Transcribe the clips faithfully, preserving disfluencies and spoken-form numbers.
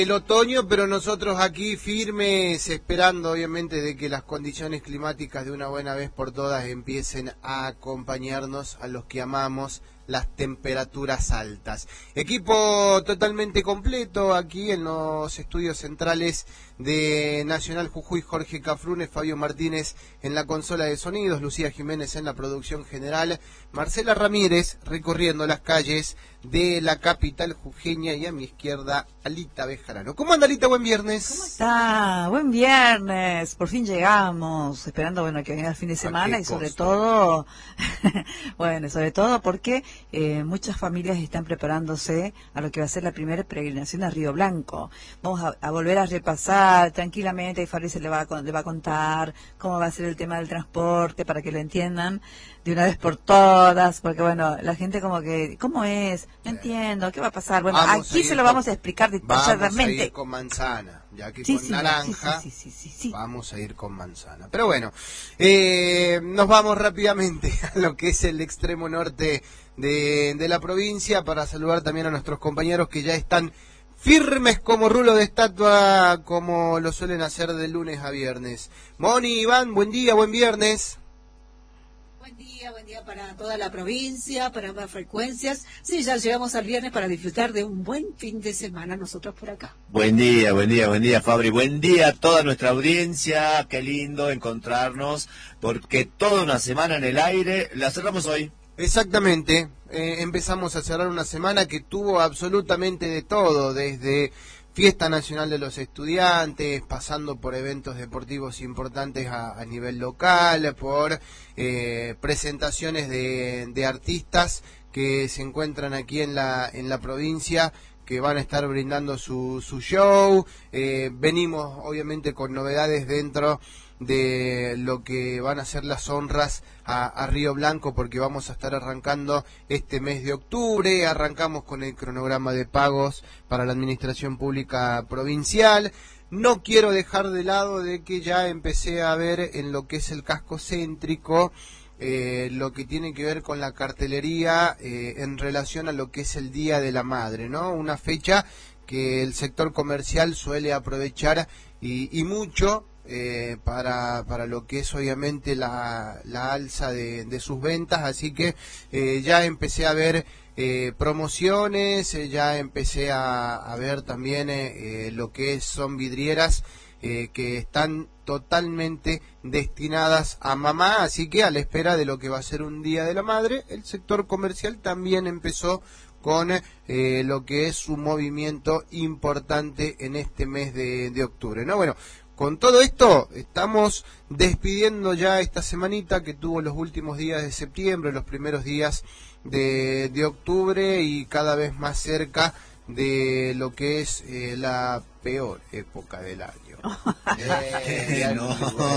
El otoño, pero nosotros aquí firmes, esperando obviamente de que las condiciones climáticas de una buena vez por todas empiecen a acompañarnos a los que amamos las temperaturas altas. Equipo totalmente completo aquí en los estudios centrales de Nacional Jujuy, Jorge Cafrune, Fabio Martínez en la consola de sonidos, Lucía Jiménez en la producción general, Marcela Ramírez recorriendo las calles de la capital jujeña y a mi izquierda Alita Bejarano. ¿Cómo anda, Alita? Buen viernes. ¿Cómo está? Buen viernes. Por fin llegamos, esperando bueno que venga el fin de semana y sobre costo? todo, bueno, sobre todo porque eh, muchas familias están preparándose a lo que va a ser la primera peregrinación a Río Blanco. Vamos a, a volver a repasar tranquilamente, y Fabrice le va, a, le va a contar cómo va a ser el tema del transporte para que lo entiendan de una vez por todas, porque bueno, la gente como que, ¿cómo es? No entiendo, ¿qué va a pasar? Bueno, vamos aquí se lo con, vamos a explicar detalladamente. Vamos a ir con manzana, ya que sí, con sí, naranja sí, sí, sí, sí, sí. vamos a ir con manzana. Pero bueno, eh, nos vamos rápidamente a lo que es el extremo norte de, de la provincia para saludar también a nuestros compañeros que ya están firmes como rulo de estatua, como lo suelen hacer de lunes a viernes. Moni, Iván, buen día, buen viernes. Buen día, buen día para toda la provincia, para ambas frecuencias. Sí, ya llegamos al viernes para disfrutar de un buen fin de semana nosotros por acá. Buen día, buen día, buen día, Fabri. Buen día a toda nuestra audiencia. Qué lindo encontrarnos, porque toda una semana en el aire la cerramos hoy. Exactamente. Eh, empezamos a cerrar una semana que tuvo absolutamente de todo, desde Fiesta Nacional de los Estudiantes, pasando por eventos deportivos importantes a, a nivel local, por eh, presentaciones de, de artistas que se encuentran aquí en la, en la provincia, que van a estar brindando su, su show. Eh, venimos obviamente con novedades dentro de lo que van a ser las honras a, a Río Blanco, porque vamos a estar arrancando este mes de octubre. Arrancamos con el cronograma de pagos para la administración pública provincial. No quiero dejar de lado de que ya empecé a ver en lo que es el casco céntrico eh, lo que tiene que ver con la cartelería eh, en relación a lo que es el Día de la Madre, ¿no? Una fecha que el sector comercial suele aprovechar y, y mucho Eh, para para lo que es obviamente la, la alza de, de sus ventas, así que eh, ya empecé a ver eh, promociones, eh, ya empecé a, a ver también eh, eh, lo que es, son vidrieras eh, que están totalmente destinadas a mamá, así que a la espera de lo que va a ser un Día de la Madre, el sector comercial también empezó con eh, lo que es un movimiento importante en este mes de, de octubre, ¿no? Bueno, con todo esto, estamos despidiendo ya esta semanita que tuvo los últimos días de septiembre, los primeros días de, de octubre y cada vez más cerca de lo que es eh, la peor época del año. eh, no.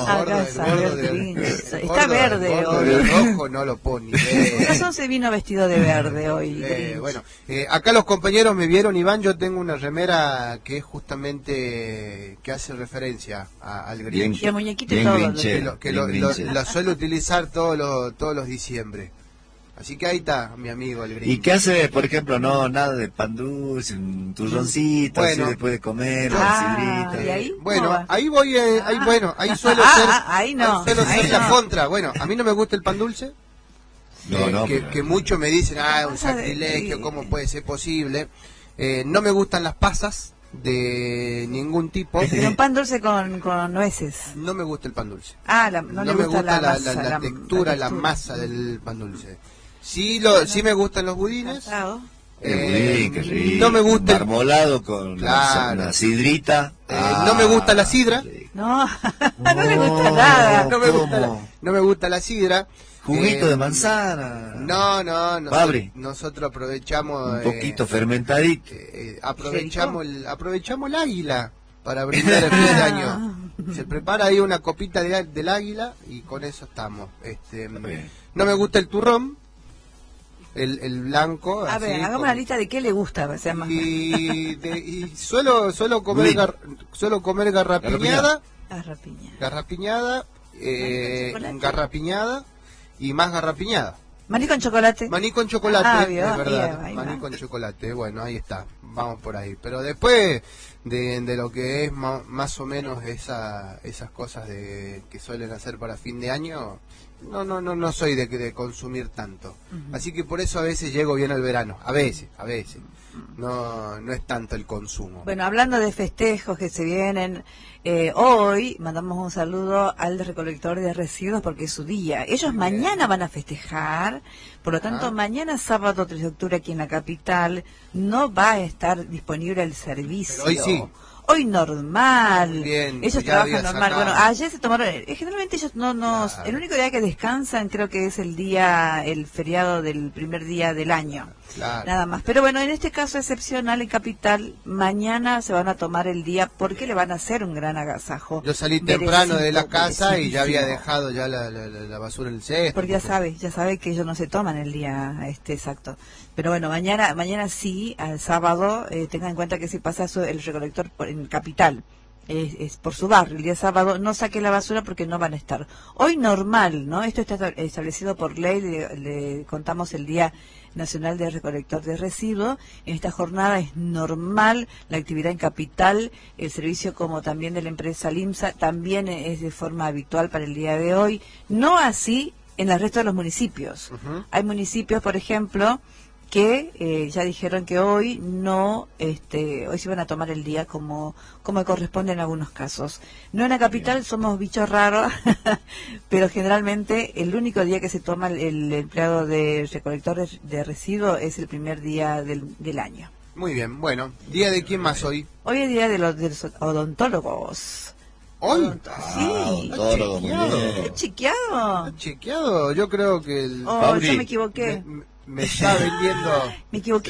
Está verde hoy. El rojo no lo pone. Por razón se vino vestido de verde hoy. Eh, bueno, eh, acá los compañeros me vieron, Iván, yo tengo una remera que es justamente, que hace referencia a, al Grinch. Y el muñequito bien y todo. grinchero, que lo, que lo, lo, lo suelo utilizar todos los, todos los diciembre. Así que ahí está mi amigo el Grinch. ¿Y qué hace, por ejemplo, no nada de pan dulce, un turroncito, Bueno, así después de comer, ah, sidrita? ¿y ahí? Bueno, ahí voy, eh, ahí, bueno, ahí suelo ah, ser, ah, ahí no, ahí suelo ahí ser no. la contra. Bueno, a mí no me gusta el pan dulce. No, eh, no, que, pero... que muchos me dicen, ah, un Pasa de- sacrilegio, sí. ¿cómo puede ser posible? Eh, no me gustan las pasas de ningún tipo. Pero un pan dulce con, con nueces. No me gusta el pan dulce. Ah, la, no, No, le me gusta, gusta la, la, masa, la, la la- textura, la la textura. masa del pan dulce. Sí, lo, sí me gustan los budines. Cansado. El Eh, budín, qué rico. no me gusta el- Marmolado con Claro. la, la sidrita. Eh, no me gusta la sidra. rico. No, no le gusta No. nada. No me gusta ¿Cómo? la, no me gusta la sidra. Juguito Eh, de manzana. No, no, no. Fabri. Nosotros aprovechamos. Un eh, poquito fermentadito. eh, aprovechamos el, aprovechamos el águila para brindar el fin de año. Se prepara ahí una copita de, del águila y con eso estamos. Este, bien. no me gusta el turrón, el, el blanco. A así, ver, hagamos con- una lista de qué le gusta. O sea, más... y, de- y suelo suelo comer Luis. gar, suelo comer garrapiñada, Ah, rapiña. garrapiñada, eh, Maní con chocolate. garrapiñada y más garrapiñada. Maní con chocolate. Maní con chocolate, Ah, es vio, verdad. ahí va, ahí Maní va. con chocolate, bueno, ahí está. Vamos por ahí. Pero después de, de lo que es ma, más o menos esa, esas cosas de que suelen hacer para fin de año, no no no no soy de, de consumir tanto. Uh-huh. Así que por eso a veces llego bien al verano, a veces, a veces. No no es tanto el consumo. Bueno, hablando de festejos que se vienen, eh, hoy mandamos un saludo al recolector de residuos porque es su día. Ellos bien. Mañana van a festejar, por lo tanto, ah. mañana sábado tres de octubre aquí en la capital no va a estar disponible el servicio. Pero hoy sí. Hoy normal, bien, ellos trabajan normal. Bueno, ayer se tomaron, eh, generalmente ellos no nos, claro. el único día que descansan creo que es el día, el feriado del primer día del año, claro. nada más. Pero bueno, en este caso excepcional en Capital, mañana se van a tomar el día porque le van a hacer un gran agasajo. Yo salí temprano de la casa y ya había dejado ya la, la, la basura en el cesto. Porque ya sabe, ya sabe que ellos no se toman el día este exacto. Pero bueno, mañana mañana sí, al sábado, eh, tengan en cuenta que si pasa eso, el recolector por, en Capital, es, es por su barrio, el día sábado, no saque la basura porque no van a estar. Hoy normal, ¿no? Esto está establecido por ley, le, le contamos el Día Nacional de Recolector de Residuos. En esta jornada es normal la actividad en Capital, el servicio como también de la empresa LIMSA también es de forma habitual para el día de hoy. No así en el resto de los municipios. Uh-huh. Hay municipios, por ejemplo, que eh, ya dijeron que hoy no, este, hoy se van a tomar el día como como corresponde en algunos casos. No en la capital, somos bichos raros, pero generalmente el único día que se toma el, el empleado de recolector de, de residuos es el primer día del, del año. Muy bien, bueno, ¿día de quién más hoy? Hoy es día de los, de los odontólogos. ¿Hoy? Odont- sí. Ah, chequeado. ¿Está chequeado? ¿Está chequeado? Yo creo que el... Oh, Fabri, yo me equivoqué. Me, me está vendiendo... ¿Me equivoqué?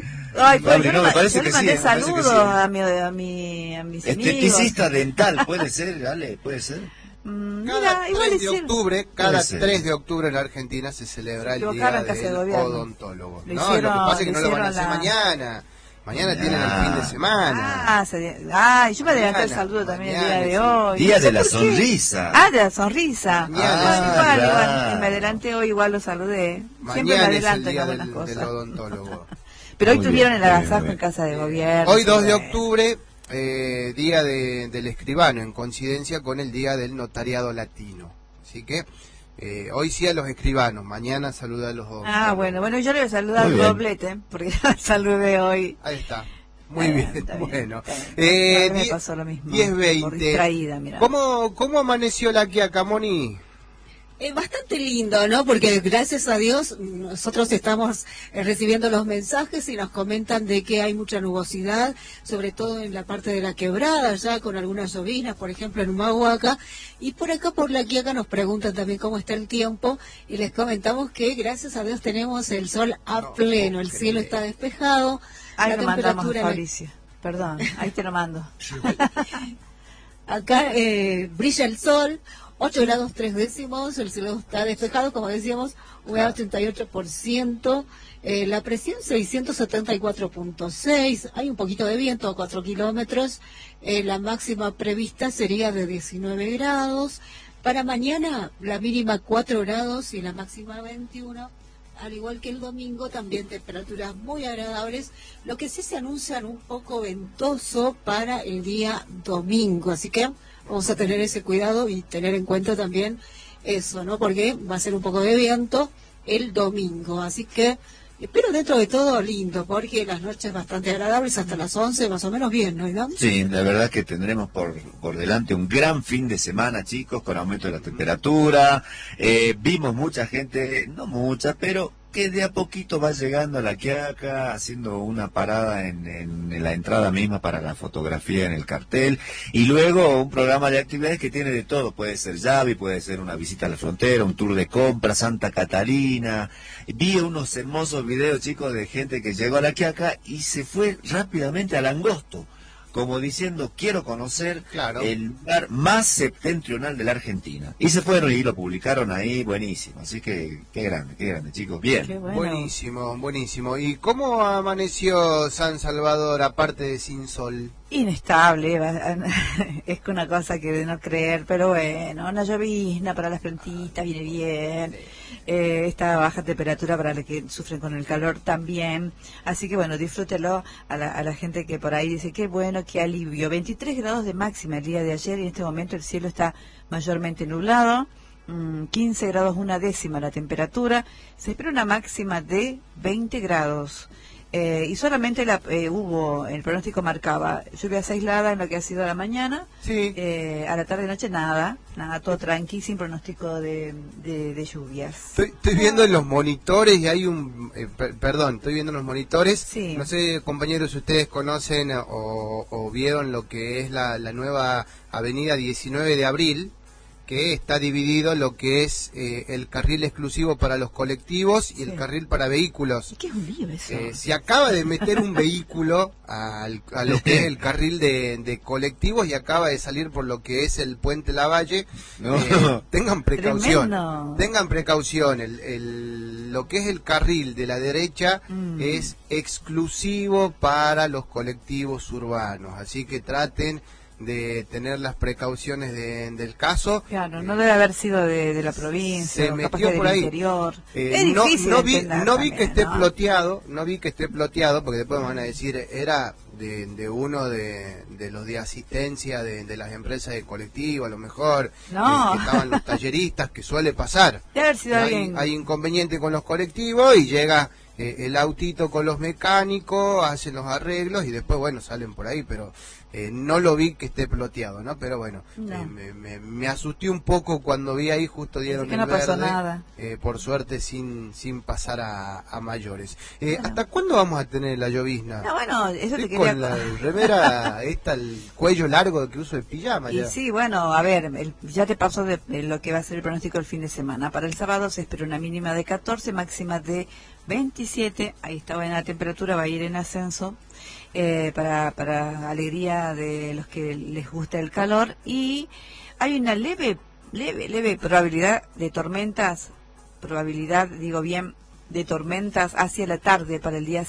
Ay, pues Fabri, yo no, le me parece yo que le mandé sí, me parece que saludos sí. a, mi, a, mi, a mis amigos. Esteticista dental, puede ser, dale, puede ser. Mm, Cada mira, igual tres de decir... octubre, cada tres de octubre en la Argentina se celebra el Día del Odontólogo. Lo No, hicieron, lo que pasa es que no lo van a hacer la... mañana. Mañana ya. Tienen el fin de semana. Ah, se... ah yo me adelanté el saludo también el día de sí. hoy. Día de la sonrisa. Ah, de la sonrisa. Mañana, ah, igual, ya. igual, me adelanté hoy, igual lo saludé. Mañana Siempre me adelanto es el día en algunas del, cosas. del odontólogo. Pero hoy Muy tuvieron bien, el agasajo bien, en casa de gobierno. Hoy dos de octubre, eh, día de, del escribano, en coincidencia con el día del notariado latino. Así que eh, hoy sí a los escribanos, mañana saluda a los odontólogos. Ah, bueno, bueno, yo le voy a saludar al doblete, porque ya saludé hoy. Ahí está. Muy eh, bien, bien, bueno. Eh, me die, pasó lo mismo. diez veinte. Por distraída, mirá. ¿Cómo, ¿Cómo amaneció la Quiaca, Moni? Es bastante lindo, ¿no? Porque gracias a Dios nosotros estamos eh, recibiendo los mensajes y nos comentan de que hay mucha nubosidad, sobre todo en la parte de la quebrada, ya con algunas llovinas, por ejemplo en Humahuaca, y por acá por la Quiaca nos preguntan también cómo está el tiempo y les comentamos que gracias a Dios tenemos el sol a no, pleno, el cielo está despejado, ahí la lo mandamos a temperatura... Fabricio, perdón, ahí te lo mando. Acá eh, brilla el sol, ocho grados tres décimos, el cielo está despejado, como decíamos, humedad ochenta y ocho por ciento, eh, la presión seiscientos setenta y cuatro punto seis, hay un poquito de viento a cuatro kilómetros, eh, la máxima prevista sería de diecinueve grados, para mañana la mínima cuatro grados y la máxima veintiuno, al igual que el domingo, también temperaturas muy agradables, lo que sí se anuncian un poco ventoso para el día domingo, así que vamos a tener ese cuidado y tener en cuenta también eso, ¿no? Porque va a ser un poco de viento el domingo, así que pero dentro de todo lindo, porque las noches bastante agradables hasta las once, más o menos bien, ¿no, Iván? Sí, la verdad que tendremos por, por delante un gran fin de semana, chicos, con aumento de la temperatura. Eh, vimos mucha gente, no mucha, pero que de a poquito va llegando a la Quiaca, haciendo una parada en, en, en la entrada misma para la fotografía en el cartel, y luego un programa de actividades que tiene de todo, puede ser Yavi, puede ser una visita a la frontera, un tour de compra, Santa Catalina. Vi unos hermosos videos, chicos, de gente que llegó a la Quiaca y se fue rápidamente al Angosto, como diciendo, quiero conocer claro. el lugar más septentrional de la Argentina. Y se fueron y lo publicaron ahí, buenísimo. Así que, qué grande, qué grande, chicos. Bien. Qué bueno. Buenísimo, buenísimo. ¿Y cómo amaneció San Salvador, aparte de sin sol? Inestable, es una cosa que de no creer, pero bueno, una llovizna para las plantitas viene bien, eh, esta baja temperatura para los que sufren con el calor también, así que bueno, disfrútelo a la, a la gente que por ahí dice, qué bueno, qué alivio, veintitrés grados de máxima el día de ayer y en este momento el cielo está mayormente nublado, quince grados una décima la temperatura, se espera una máxima de veinte grados. Eh, y solamente la, eh, hubo, el pronóstico marcaba lluvias aisladas en lo que ha sido a la mañana, sí. eh, a la tarde y noche nada, nada, todo tranqui, sin pronóstico de, de, de lluvias. Estoy, estoy viendo en los monitores y hay un, eh, per, perdón, estoy viendo en los monitores, sí. No sé, compañeros, si ustedes conocen o, o vieron lo que es la, la nueva avenida diecinueve de abril, que está dividido lo que es eh, el carril exclusivo para los colectivos y sí. El carril para vehículos. ¿Qué es un lío eso? Eh, se acaba de meter un vehículo al, a lo que es el carril de, de colectivos y acaba de salir por lo que es el puente Lavalle. No. Eh, tengan precaución. Tremendo. Tengan precaución. El, el, lo que es el carril de la derecha mm. es exclusivo para los colectivos urbanos. Así que traten de tener las precauciones de, del caso. Claro, no debe haber sido de, de la provincia, se o metió capaz que por del ahí. Interior. Eh, es no, difícil no vi, entender no vi también, que esté ¿no? ploteado, no vi que esté ploteado, porque después me van a decir, era de, de uno de, de los de asistencia de, de las empresas de colectivo, a lo mejor, no. eh, que estaban los talleristas, que suele pasar. Debe haber sido hay, alguien... hay inconveniente con los colectivos y llega eh, el autito con los mecánicos, hacen los arreglos y después, bueno, salen por ahí, pero eh, no lo vi que esté ploteado, ¿no? Pero bueno, no. eh, me, me, me asusté un poco cuando vi ahí, justo dieron es que el no pasó verde, nada. Eh, por suerte sin sin pasar a, a mayores. Eh, bueno. ¿Hasta cuándo vamos a tener la llovizna? No, bueno, eso Estoy te quería... con la remera, esta, el cuello largo que uso de pijama. Y ya. sí, bueno, a ver, el, ya te paso de, de lo que va a ser el pronóstico el fin de semana. Para el sábado se espera una mínima de catorce, máxima de veintisiete, ahí está buena la temperatura, va a ir en ascenso, eh, para, para alegría de los que les gusta el calor, y hay una leve, leve, leve probabilidad de tormentas, probabilidad, digo bien, de tormentas hacia la tarde para el día